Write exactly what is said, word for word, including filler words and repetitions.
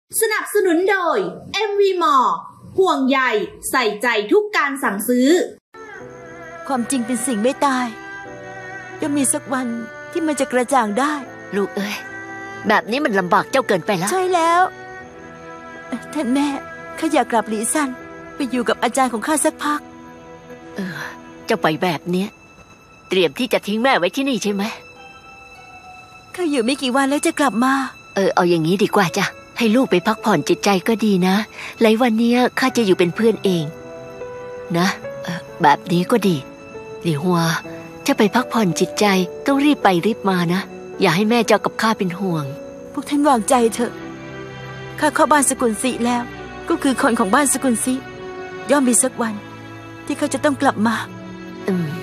สนับสนุนโดย เอ็ม วี Mall ห่วงใยใส่ใจทุกการสั่งซื้อความจริงเป็นสิ่งไม่ตายจะมีสักวันที่มันจะกระจ่างได้ลูกเอ้ยแบบนี้มันลำบากเจ้าเกินไปแล้วใช่แล้วท่านแม่ข้าอยากกลับหลีซันไปอยู่กับอาจารย์ของข้าสักพักเออเจ้าไปแบบเนี้ยเตรียมที่จะทิ้งแม่ไว้ที่นี่ใช่ไหมข้าอยู่ไม่กี่วันแล้วจะกลับมาเออเอาอย่างนี้ดีกว่าจ้ะให้ลูกไปพักผ่อนจิตใจก็ดีนะหลายวันนี้ข้าจะอยู่เป็นเพื่อนเองนะเออแบบนี้ก็ดีหลี่ฮัวจะไปพักผ่อนจิตใจต้องรีบไปรีบมานะอย่าให้แม่เจ้ากับข้าเป็นห่วงพวกท่านวางใจเถอะข้าเข้าบ้านสกุลซีแล้วก็คือคนของบ้านสกุลซีย่อมมีสักวันที่เขาจะต้องกลับมาอืม